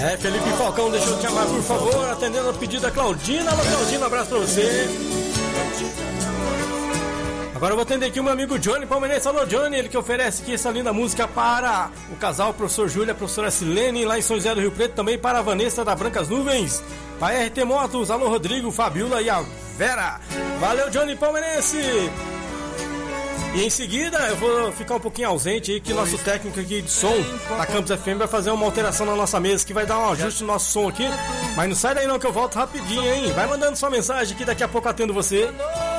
Felipe Falcão, deixa eu te chamar, por favor, atendendo a pedido da Claudina. Alô, Claudina, um abraço pra você. Agora eu vou atender aqui o meu amigo Johnny Palmeirense. Alô, Johnny, ele que oferece aqui essa linda música para o casal, o professor Júlia, a professora Silene, lá em São José do Rio Preto, também para a Vanessa da Brancas Nuvens, para a RT Motos, alô, Rodrigo, Fabiola e a Vera. Valeu, Johnny Palmeirense. E em seguida eu vou ficar um pouquinho ausente aí, que nosso técnico aqui de som da Campus FM vai fazer uma alteração na nossa mesa, que vai dar um ajuste no nosso som aqui. Mas não sai daí não, que eu volto rapidinho, hein? Vai mandando sua mensagem que daqui a pouco eu atendo você.